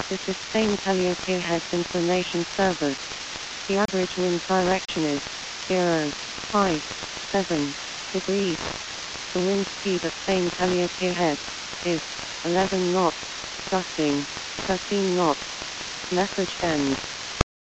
This is Spain Calliope Heads Information Service. The average wind direction is 0, 5, 7 degrees. The wind speed at Spain Calliope Heads is 11 knots, gusting 13 knots. Message ends.